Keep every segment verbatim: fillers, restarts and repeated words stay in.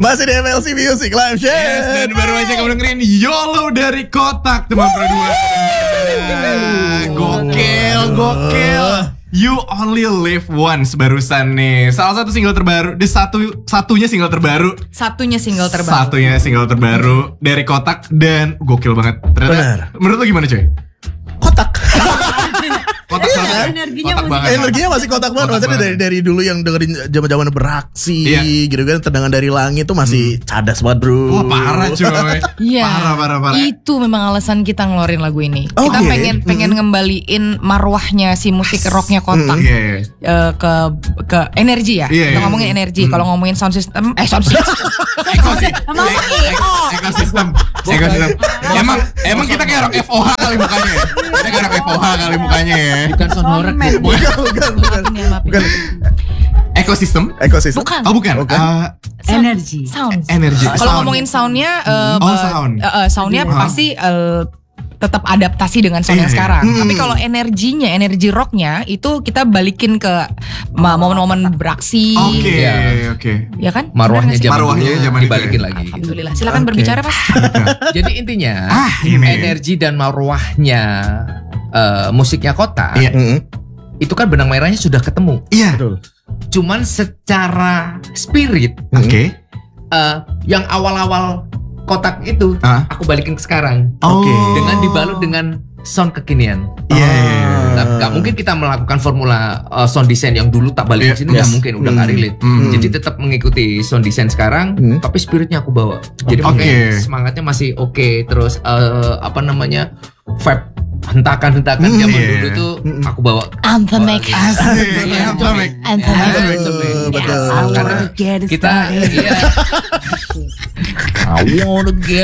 Masih di M L C Music Live Show. Yes, dan baru aja kamu dengerin YOLO dari Kotak teman berdua. Gokil, gokil. You Only Live Once barusan nih. Salah satu single terbaru, di satu satunya single terbaru. Satunya single terbaru. Satunya single terbaru dari Kotak dan gokil banget. Ternyata, benar. Menurut lo gimana, coy? Kotak. Kotak Iya, banget. energinya Kotak masih- banget. Energinya masih kotak banget. Kotak Maksudnya banget. dari dari dulu yang dengerin zaman-zaman beraksi Iya. gitu kan, tendangan dari langit tuh masih cadas banget, bro. Wah, parah coy. Iya. Parah, parah, parah. Itu memang alasan kita ngeluarin lagu ini. Kita Oke. pengen pengen ngembaliin marwahnya si musik rocknya Kotak. Iya, iya. Eh, ke ke energi ya. Iya, Kita iya. ngomongin energi. Kalau ngomongin sound system, eh sound system. Ekosistem. Emang Ek- Ekosistem. Ekosistem. Emang emang kita kayak rock F O H kali mukanya ya. Kita kayak rock F O H kali mukanya ya. Bukan sound horror. bukan, bukan, bukan, Maafin ya, maafin. bukan. Ekosistem. Ekosistem. Bukan. Oh bukan. Bukan. Eh, Sound- Energi. Sound. energi. Kalau Sound. ngomongin soundnya, eh, Oh, eh, sound. eh, eh, soundnya Iya. pasti eh, tetap adaptasi dengan sound Iya, yang iya. sekarang. Hmm. Tapi kalau energinya, energi rocknya itu kita balikin ke ma- momen-momen beraksi, Oke, Iya. oke. ya kan? Marwahnya Benar nggak sih? zaman Marwahnya dulu zaman itu dibalikin ya. lagi. Alhamdulillah. Silakan Oke. berbicara, Mas. Jadi intinya Ah, ini. energi dan marwahnya eh, musiknya Kotak Iya. Mm-mm. itu kan benang merahnya sudah ketemu. Iya. Betul. Cuman secara spirit Oke. eh, yang awal-awal Kotak itu Ah. aku balikin ke sekarang Oke. dengan dibalut dengan sound kekinian. Iya, iya, iya. Nah, nggak mungkin kita melakukan formula uh, sound design yang dulu tak balik Iya, ke sini nggak yes. mungkin, udah Hmm. nggak relate. Hmm. Jadi tetap mengikuti sound design sekarang, Hmm. tapi spiritnya aku bawa. Jadi Oke. makanya semangatnya masih oke. Terus uh, apa namanya vibe hentakan-hentakan Hmm, zaman iya. dulu tuh Hmm. aku bawa. Anthemic. Asik. Iya. Anthemic. Anthemic. Anthemic. Betul. Yes. Karena kita iya. I wanna get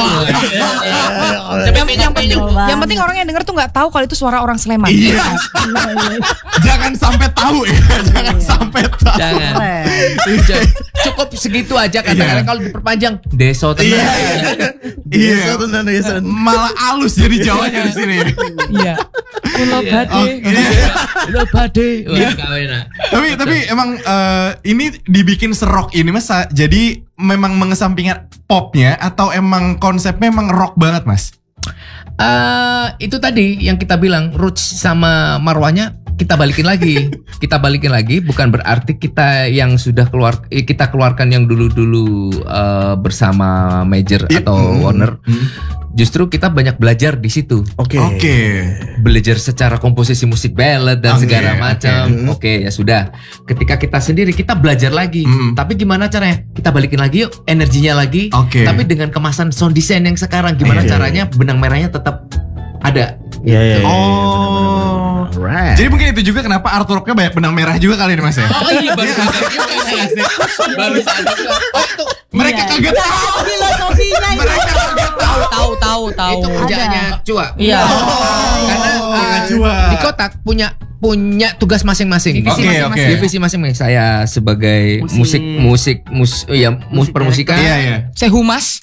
Yang, yang penting, yang penting orang yang denger tuh nggak tahu kalau itu suara orang Sleman. Iya. Jangan sampai tahu ya. Jangan sampai tahu. Jangan. Cukup segitu aja kadang-kadang kalau diperpanjang deso Iya. tenang. Iya. Iya, benar, iya, benar. Malah halus jadi Jawanya di sini. Iya. Pulau Iya. Bade. Oke. Lo bade. Wah, gak enak. Tapi tapi emang eh, ini dibikin serok ini Mas, jadi memang mengesampingkan popnya atau emang konsepnya emang rock banget Mas? Eh, itu tadi yang kita bilang roots sama marwahnya kita balikin lagi. Kita balikin lagi bukan berarti kita yang sudah keluar eh, kita keluarkan yang dulu-dulu eh, bersama Major Iya. atau Hmm. Warner. Justru kita banyak belajar di situ. Oke. Oke. Belajar secara komposisi musik ballad dan Oke, segala oke. macam. Oke, ya sudah. Ketika kita sendiri kita belajar lagi. Mm. Tapi gimana caranya? Kita balikin lagi yuk energinya lagi. Oke. Tapi dengan kemasan sound design yang sekarang gimana Oke. caranya benang merahnya tetap ada. Iya, iya, iya. Oh. Alright. Jadi mungkin itu juga kenapa artworknya banyak benang merah juga kali ini Mas ya? Oh iya baru sadar juga ya. Baru sadar juga. Oh itu Mereka Iya. kaget tahu. Filosofinya itu. Mereka kaget tahu. Tahu tahu tahu. itu kerjaannya Cua. Iya. Karena Oh, uh, Cua. di Kotak punya punya tugas masing-masing. Divisi Oke, masing-masing. oke. Divisi masing-masing. Saya sebagai musik musik mus ya mus permusikan. Iya iya. Saya humas.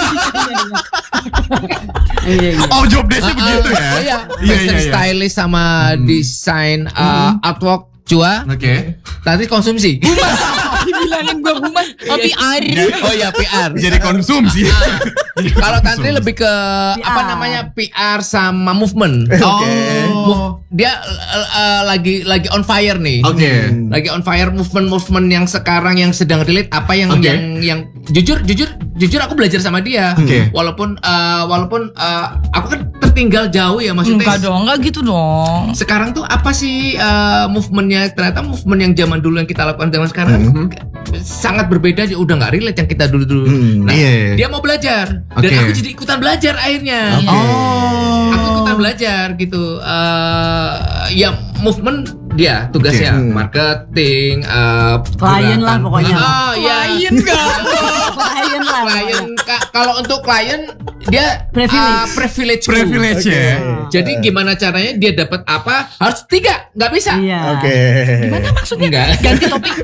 Iya, iya. Oh job desk-nya Ah, begitu ah, ya? Iya, Iya, fashion iya, iya. stylist sama desain uh, artwork Cua. Oke. Nanti konsumsi. Dibilangin gue humas. Oh P R. Oh ya P R. Jadi konsumsi. Jadi Kalau konsumsi. Tantri lebih ke apa R. namanya P R sama movement. Oke. Move- dia uh, uh, lagi lagi on fire nih. Oke. Lagi on fire movement-movement yang sekarang yang sedang relate apa yang Oke. yang yang jujur jujur jujur aku belajar sama dia. Oke. Walaupun uh, walaupun uh, aku kan tertinggal jauh ya maksudnya. Enggak dong, enggak gitu dong. Sekarang tuh apa sih uh, movementnya? Ternyata movement yang zaman dulu yang kita lakukan zaman sekarang Mhm. sangat berbeda. Dia udah nggak relate yang kita dulu dulu. Hmm, Nah, iya. dia mau belajar dan Oke. aku jadi ikutan belajar akhirnya. Oh. Aku ikutan belajar gitu. Uh, ya movement dia tugasnya Oke. marketing, uh, Klien lah gerakan. pokoknya. Oh iya. Klien enggak. Klien lah. Klien ka- kalau untuk klien dia Privilege. uh, privilege. Privilege ya. Jadi gimana caranya dia dapat apa? Harus tiga, nggak bisa. Iya. Oke. Gimana maksudnya? Enggak. Ganti topik.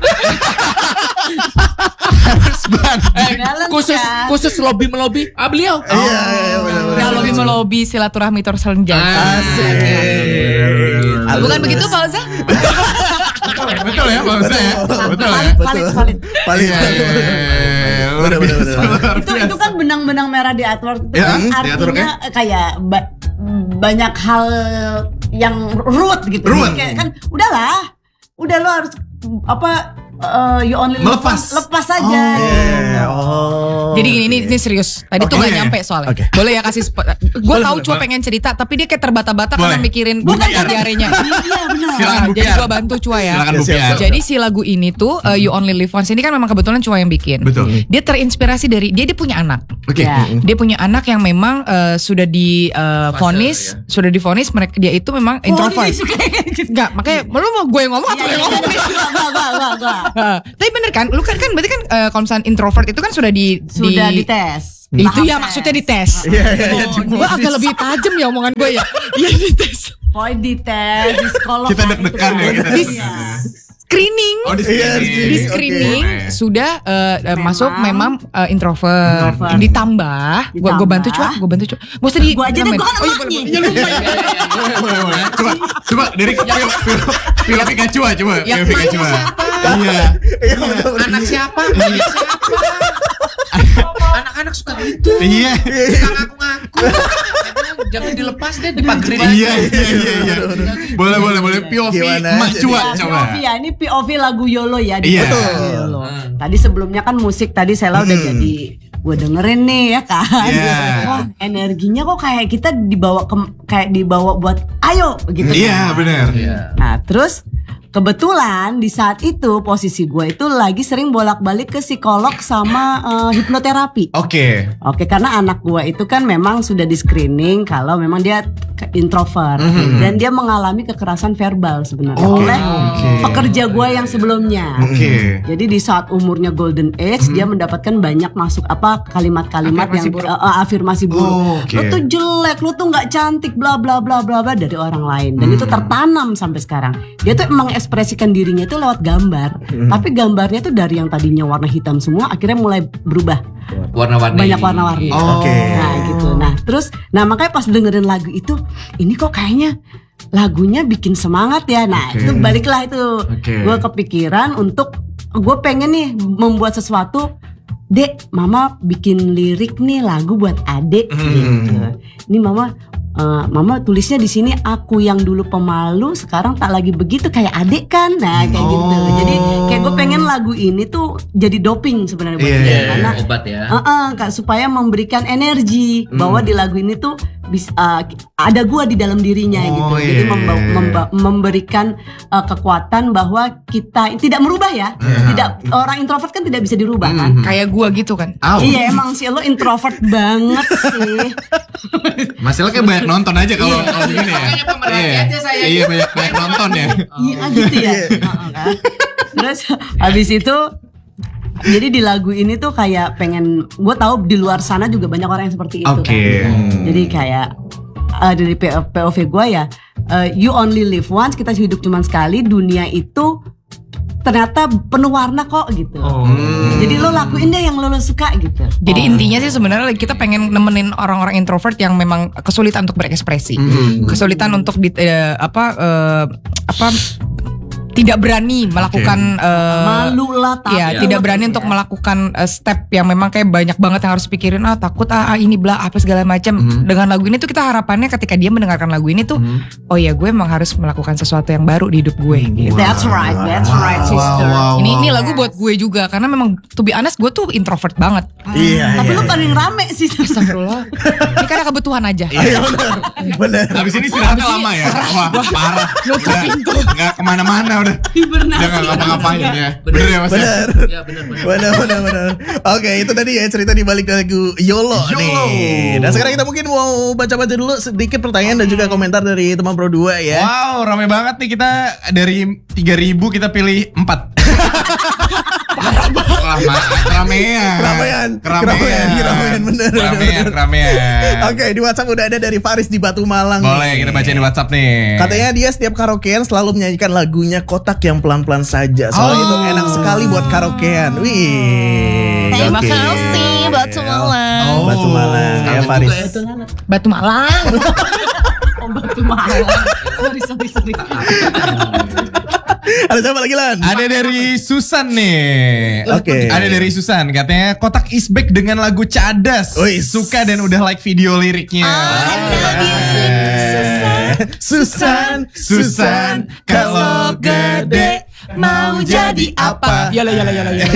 Harus banget. Eh, Balance khusus ya. khusus lobby melobi ah beliau. Iya, iya, benar-benar. Kalau di melobi silaturahmi terus terjadi. Asik. Bukan begitu Pak Oza? Betul ya Pak Ustaz ya? Betul ya? Valid, valid, valid. Paling Iya, iya, iya. luar Bener, bener, biasa. bener. luar itu biasa. itu kan benang-benang merah di artwork itu Ya, kan di artinya artworknya. kayak ba- banyak hal yang root gitu. Ruwet. Jadi kayak kan udahlah, udah lo harus apa uh, you only live Melepas. once, lepas aja. Iya, oh. Jadi gini, ini, ini serius. Tadi tuh Oke. gak nyampe soalnya. Oke. Boleh ya kasih spot. Gue Boleh, tahu boleh, cuma boleh. pengen cerita, tapi dia kayak terbata-bata karena Boleh. mikirin Bu gue kan Piar. diarenya. Iya benar. Silakan, Bu Jadi Piar. gue bantu Cua ya. Silakan Bu Siap, Piar. siap. Jadi si lagu ini tuh uh, You Only Live Once ini kan memang kebetulan Cua yang bikin. Betul. Dia terinspirasi dari dia dia punya anak. Oke. Ya. Dia punya anak yang memang uh, sudah di uh, vonis, sudah divonis mereka dia itu memang introvert. Oh, dia suka kayak gitu. Enggak, makanya lu mau gue yang ngomong atau Iya, lu yang iya, ngomong? iya, gua, gua, gua, gua, gua. Heeh. Tapi bener kan, lu kan kan berarti kan uh, kalau misalnya introvert itu kan sudah di Sudah di, dites. itu Tahap ya tes. maksudnya dites. Iya, iya, iya. Oh, gue agak lebih tajam ya omongan gue ya. Iya dites. Pokoknya dites, di psikolog. Kita kan, deg-degan itu ya, kan. kita Di deg-degan. Iya. screening. Oh, di Iya, screening. di Di Oke. screening Oke. sudah uh, uh, Memang. masuk memang uh, introvert. Introvert. Ditambah, gue gue bantu Ditambah. Cua, gue bantu Cua. Gak usah di. Gua aja deh, gua kan Oh, iya, emaknya. boleh, boleh. Iya, lupa ya. Boleh, boleh, boleh. Coba, coba dari Pio, Pio, Pio Pikachu, coba. Yang Pio Pikachu. nanya siapa? Iya. Iya, bener-bener. Anak siapa? Anak siapa? Anak-anak suka gitu. Iya. Suka ngaku-ngaku. Jangan dilepas deh dipagerin aja. Iya, iya, iya, iya. Boleh, boleh, boleh. P O V Gimana Emak jadi? Cua, Ya, coba. P O V ya, ini P O V lagu YOLO ya. di Iya. lagu Betul. YOLO. Tadi sebelumnya kan musik tadi Sela udah jadi gue dengerin nih ya kan. Iya. Wah, energinya kok kayak kita dibawa ke kayak dibawa buat ayo gitu. Iya, kan. benar. Nah, terus kebetulan di saat itu posisi gue itu lagi sering bolak-balik ke psikolog sama eh, hipnoterapi. Oke. Oke, karena anak gua itu kan memang sudah di screening kalau memang dia ke- introvert dan dia mengalami kekerasan verbal sebenarnya Oh, oleh oke. pekerja gua yang sebelumnya. Oke. Jadi di saat umurnya golden age dia mendapatkan banyak masuk apa kalimat-kalimat Afirmasi yang buruk. eh, eh, afirmasi buruk. Oh, oke. Lu tuh jelek, lu tuh nggak cantik, bla bla bla bla bla dari orang lain dan itu tertanam sampai sekarang. Dia tuh emang ekspresikan dirinya itu lewat gambar, tapi gambarnya tuh dari yang tadinya warna hitam semua akhirnya mulai berubah Warna-warni. banyak warna-warni. Oh. Oke. Nah gitu. Nah terus, nah makanya pas dengerin lagu itu, ini kok kayaknya lagunya bikin semangat ya. Nah Oke. itu baliklah itu, Oke. gue kepikiran untuk gue pengen nih membuat sesuatu. Dek, mama bikin lirik nih lagu buat adek gitu. Ini mama, eh, mama tulisnya di sini aku yang dulu pemalu sekarang tak lagi begitu kayak adek kan. Nah kayak Oh. gitu. Jadi kayak gue pengen lagu ini tuh jadi doping sebenarnya buat Iya, dia iya, karena Obat ya. Heeh, Kak, supaya memberikan energi bahwa di lagu ini tuh bis, uh, ada gua di dalam dirinya Oh, gitu. iya, Jadi iya, memba- iya. memba- memberikan uh, kekuatan bahwa kita tidak merubah ya. Tidak, orang introvert kan tidak bisa dirubah kan. Kayak gua gitu kan. Au. Iya emang sih lo introvert banget sih. Masalah kayak banyak nonton aja kalau kalau begini ya. Makanya pemerhati Iya. aja saya. Iya, banyak banyak nonton ya. Iya gitu ya. Heeh, kan. Terus habis itu jadi di lagu ini tuh kayak pengen, gue tahu di luar sana juga banyak orang yang seperti itu Oke. kan. Jadi kayak uh, dari P O V gue ya, uh, you only live once, kita hidup cuma sekali, dunia itu ternyata penuh warna kok gitu. Oh. Jadi lo lakuin deh yang lo, lo suka gitu. Jadi intinya sih sebenarnya kita pengen nemenin orang-orang introvert yang memang kesulitan untuk berekspresi, kesulitan untuk di, eh, apa eh, apa tidak berani melakukan eh, Malu lah, takut. ya tidak berani untuk melakukan eh, step yang memang kayak banyak banget yang harus pikirin, ah takut ah, ah, ini bla apa segala macam. Dengan lagu ini tuh kita harapannya ketika dia mendengarkan lagu ini tuh, oh ya gue emang harus melakukan sesuatu yang baru di hidup gue. Gitu. That's right, that's right sister. Wow, wow, Ini ini wow. lagu buat gue juga karena memang to be honest gue tuh introvert banget. Iya, Tapi iya. lo paling rame sih. Astagfirullah. Ini karena kebutuhan aja. Iya benar. Benar. Habis ini istirahatnya lama ya. Wah, parah. Nutup pintu. Enggak kemana-mana udah. Hibernasi. Udah nggak ngapa-ngapain ya. Bener ya Mas? ya? Benar. Ya benar benar. Benar, benar, benar. Oke, itu tadi ya cerita di balik lagu YOLO, YOLO. nih. Dan sekarang kita mungkin mau baca-baca dulu sedikit pertanyaan dan juga komentar dari teman Pro dua ya. Wow, rame banget nih kita dari tiga ribu kita pilih empat. Lama, keramaian. Keramaian. Keramaian. Keramaian, keramaian, bener, Keramaian, bener. keramaian. Oke, di WhatsApp udah ada dari Faris di Batu Malang. Boleh nih. kita bacain di WhatsApp nih. Katanya dia setiap karaokean selalu menyanyikan lagunya Kotak yang pelan-pelan saja. Soalnya Oh. itu enak sekali buat karaokean. Wih. Terima oke. kasih Batu Malang. Oh. Batu Malang ya Kangen Faris. juga ya. Batu Malang. Oh, Batu Malang. Sorry, sorry, sorry. Ada siapa lagi Lan? Ada dari Susan nih. Oke. Ada dari Susan katanya kotak is back dengan lagu Cadas. Wih. Suka dan udah like video liriknya. Susan, Susan, kalau gede mau jadi apa? Yalah yalah yalah yalah.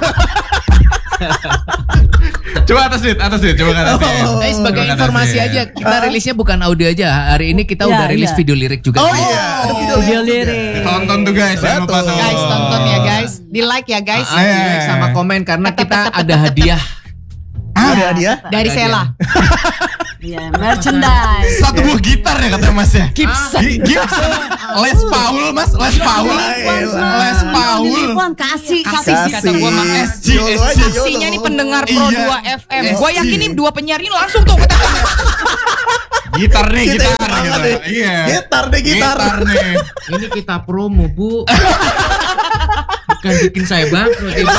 Coba atas duit, atas duit, coba ke atas duit. Oh. Eh, sebagai Coba ke atas informasi duit. aja, kita rilisnya bukan audio aja. Hari ini kita Ya, udah rilis iya. video lirik juga. Oh iya, ada video Video lirik. lirik. Tonton tuh guys, jangan lupa Betul. tuh. Guys tonton ya guys, di like ya guys. Ah, di like sama komen karena kita ada hadiah. Ada dia. Dari Ada Sela. Iya, merchandise. Satu buah gitar ya katanya mas ya. Gibson. Gi- Gibson. Les Paul mas, Les Paul. Les Paul. Telepon kasih kasih. Kasih kata gua mah S G, Yolo S aja, G. Yolo. Pastinya nih pendengar Pro Iya. dua F M. S Gue G. yakin nih dua penyiar ini langsung tuh kata Gitar nih, Kita gitar yang gitu. deh. Iya. Gitar deh, gitar. nih. Ini kita promo, Bu. Bukan bikin saya bangkrut, Ibu.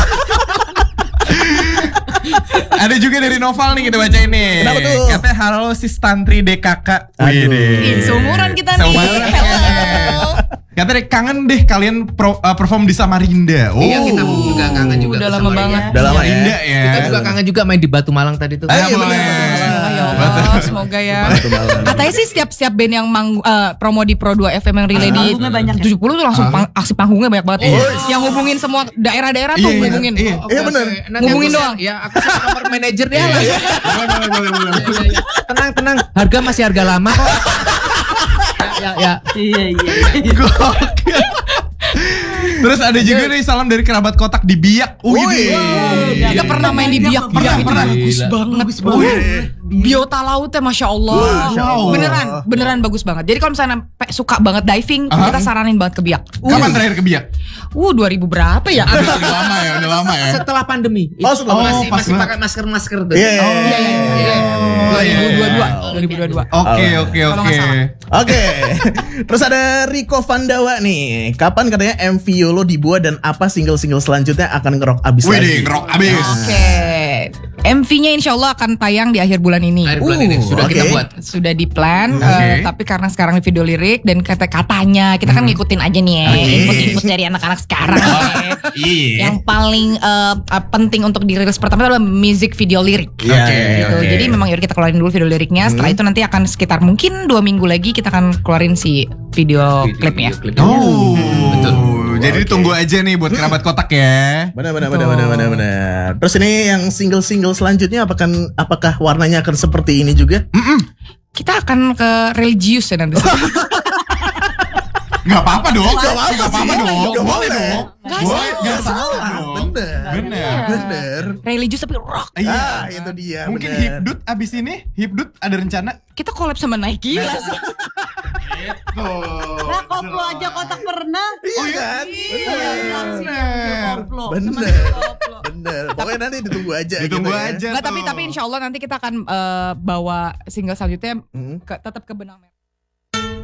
Ada juga dari Noval nih kita baca ini. Kenapa tuh? Katanya halo sis Tantri D K K. Aduh. Widih. seumuran kita nih. Seumuran. Hello. Katanya kangen deh kalian pro- uh, perform di Samarinda. Oh. Iya, kita juga kangen juga. Udah ke lama Samarinda. banget. Udah lama ya. Samarinda ya. Kita juga kangen juga main di Batu Malang tadi tuh. Ah, iya, bener, boleh. Batu Ya Allah, semoga ya. Batu Malang. Katanya sih setiap setiap band yang mang, eh, promo di Pro dua F M yang relay di Panggungnya banyak ya? tujuh puluh tuh langsung pang- aksi panggungnya banyak banget. Iya. Yang hubungin semua daerah-daerah tuh Iya, iya, hubungin. iya. Oke, Iya, oke. bener. Nanti Ngomongin aku share- doang. Ya, aku share nomor manajer dia lah. Boleh, boleh, boleh, boleh. Iya, iya. Tenang, tenang. Harga masih harga lama kok. Ya, ya. Iya iya. Gokil. Terus ada juga nih salam dari kerabat kotak di Biak. Wih. Wih. Kita pernah main di Biak, Pernah, Biak itu pernah. bagus Gila. banget. Wih. Biota lautnya masya Allah. Masya Allah. Beneran, beneran bagus banget. Jadi kalau misalnya pe- suka banget diving, Aha. kita saranin banget ke Biak. Kapan terakhir ke Biak? Uh, dua ribu berapa ya? Udah udah lama ya, udah lama ya. Setelah pandemi. Oh, setelah masih pandemi. masih Pas pakai masker-masker tuh. Iya, iya, Iya, iya, iya. iya. dua ribu dua puluh dua. dua ribu dua puluh dua. Oke, oke, Kalau oke. nggak salah. Oke. Terus ada Rico Vandawa nih. Kapan katanya M V Yolo dibuat dan apa single-single selanjutnya akan ngerok abis Wih, lagi? deh, ngerok abis. Oke. M V-nya insya Allah akan tayang di akhir bulan ini. Akhir bulan Uh, ini sudah kita oke. buat. Sudah di plan, Oke. eh, tapi karena sekarang di video lirik dan kata katanya kita kan ngikutin aja nih ya, Oke. input-input dari anak-anak sekarang. ya. Iya. Yang paling eh, eh, penting untuk dirilis pertama adalah music video lirik. Iya, Oke, Gitu. oke. Jadi memang yaudah kita keluarin dulu video liriknya. Setelah itu nanti akan sekitar mungkin dua minggu lagi kita akan keluarin si video, klipnya. Video klipnya. Oh, Betul. Jadi tunggu aja nih buat kerabat kotak ya. Benar, benar, benar, benar, benar, benar. Terus ini yang single-single selanjutnya apakah apakah warnanya akan seperti ini juga? Kita akan ke religius ya nanti. Gak apa-apa dong. Gak apa-apa Gak apa-apa sih. dong. Gak Boleh boleh. dong. Gak Boleh, salah. gak salah dong. Bener. Bener. Bener. religius tapi rock. Iya. Ah, itu dia. Mungkin bener. Hipdut abis ini, Hipdut ada rencana? Kita collab sama Nike lah sih. Tuh. Nah, koplo aja kotak pernah. Iya kan? Bener. Koplo. Bener. Bener. Pokoknya nanti ditunggu aja. Ditunggu gitu ya. aja Nggak, tapi tuh. tapi insya Allah nanti kita akan eh, bawa single selanjutnya Hmm. ke, tetap ke benang merah.